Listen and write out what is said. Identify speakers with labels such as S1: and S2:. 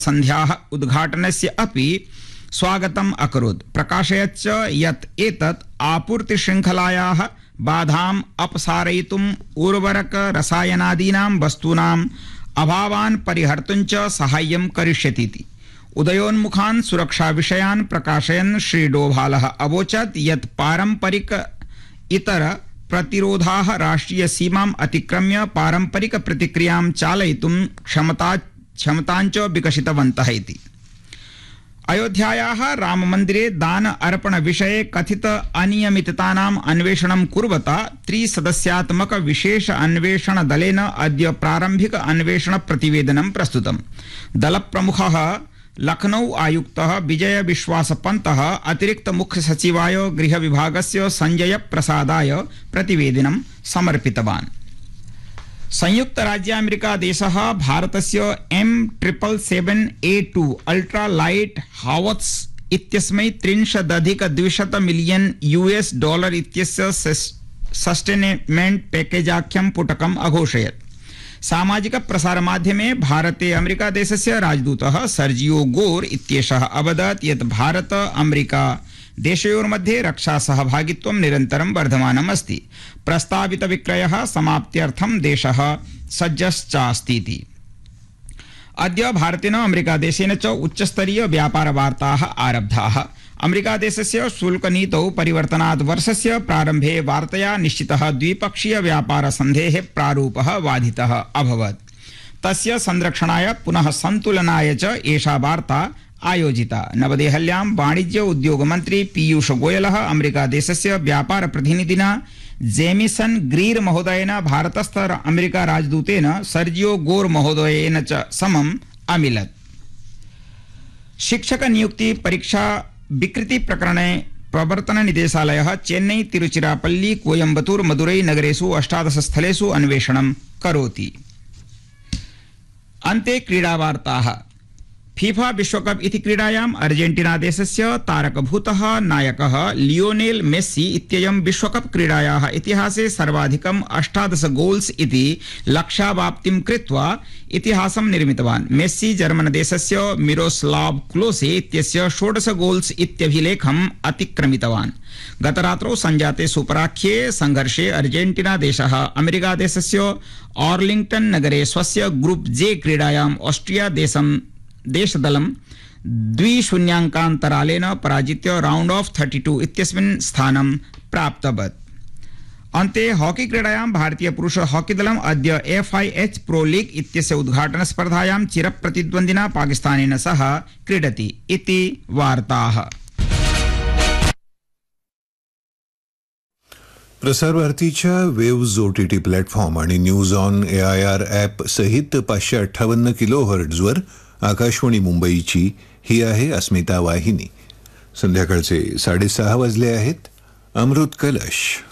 S1: संध्याः उद्घाटनस्य अपि स्वागतम् अकरोत्। प्रकाशयच्च यत् एतत् आपूर्तिशृङ्खलायाः बाधाम् अपसारयितुम् उर्वरक रसायनादीनां वस्तूनाम् अभावान् परिहर्तुं च साहाय्यं करिष्यतीति। उदयोन्मुखान् सुरक्षा विषयान् प्रकाशयन् श्री डोभालः अवोचत् यत् पारम्परिक इतर प्रतिरोधाः राष्ट्रिय सीमाम् अतिक्रम्य पारम्परिक प्रतिक्रियां चालयितुं क्षमताञ्च विकसितवन्तः इति। अयोध्यायाः राममन्दिरे दान अर्पण विषये कथित अनियमिततानाम् अन्वेषणं कुर्वता त्रिसदस्यात्मक विशेष अन्वेषण दलेन अद्य प्रारम्भिक अन्वेषण प्रतिवेदनं प्रस्तुतम्। दलप्रमुखः लखनऊ आयुक्तः विजय विश्वास पंतः अतिरिक्त मुख्य सचिवाय गृह विभागस्य संजय प्रसादाय प्रतिवेदनं समर्पितवान्। संयुक्त राज्य अमेरिका देशः भारतस्य M777A2 अल्ट्रा लाइट हावत्स इत्यस्मै 30,200 मिलियन $US इत्यस्य सस्टेनेमेंट पैकेजाख्यं पुटकम् अघोषयत्। सामाजिक प्रसार माध्यमे भारते अमेरिका देशस्य राजदूतः सर्जियो गोर इत्येषः अवदत् यत् भारत अमेरिका देशयोर्मध्ये रक्षा सहभागित्वं निरन्तरं वर्धमानम् अस्ति। प्रस्तावित विक्रयः समाप्त्यर्थं देशः सज्जश्चास्तीति। अद्य भारतेन अमेरिका देशेन च उच्चस्तरीय व्यापार वार्ताः आरब्धाः। अमेरिका देशस्य शुल्क नीतौ परिवर्तनात् वर्षस्य प्रारम्भे वार्तया निश्चितः द्विपक्षीय व्यापार सन्धेः प्रारूपः बाधितः अभवत्। तस्य संरक्षणाय पुनः सन्तुलनाय च एषा वार्ता आयोजिता। नवदेहल्यां वाणिज्य उद्योग मन्त्री पीयूष गोयलः अमेरिका देशस्य व्यापार प्रतिनिधिना जेमिसन ग्रीर महोदयेन भारतस्थ अमेरिका राजदूतेन सर्जियो गोर महोदयेन च समम् अमिलत्। शिक्षक नियुक्ति परीक्षा विकृति प्रकरणे प्रवर्तन निदेशालयः चेन्नई, तिरुचिरापल्ली, कोयम्बतूर, मदुरै नगरेषु 18 स्थलेषु अन्वेषणं करोति। अन्ते क्रीडावार्ताः। फीफा विश्वकप इति क्रीडायाम् अर्जेंटीना देशस्य तारकभूतः नायकः लियोनेल मेस्सी इत्ययं विश्वकप क्रीडायाः इतिहासे सर्वाधिकम् 18 गोल्स् इति लक्ष्यावाप्तिं कृत्वा इतिहासं निर्मितवान्। मेस्सी जर्मन देशस्य मिरोस्लाव क्लोसे इत्यस्य 16 गोल्स् इत्यभिलेखम् अतिक्रमितवान्। गतरात्रौ संजाते सुपराख्ये संघर्षे अर्जेंटीना देशः अमेरिका देशस्य आर्लिंग्टन नगरे स्वस्य ग्रुप जे क्रीडायाम् ऑस्ट्रिया देशदलं 2-0 पराजित्य राउंड ऑफ 32 इत्यस्मिन् स्थानं प्राप्तवत्। अन्ते हॉकी क्रीडायां भारतीय पुरुष हॉकी दलम् अद्य FIH प्रो लीग इत्यस्य उद्घाटन स्पर्धायां चिरप्रतिद्वन्द्विना पाकिस्तानेन सह क्रीडति इति वार्ताः।
S2: प्रसार भारतीच्या वेव्ज OTT प्लॅटफॉर्म आणि न्यूज ऑन AIR ॲप सहित 558 किलोहर्ट्झवर आकाशवाणी मुंबईची ही आहे अस्मिता वाहिनी। संध्याकाळचे 6:30 वाजले आहेत। अमृत कलश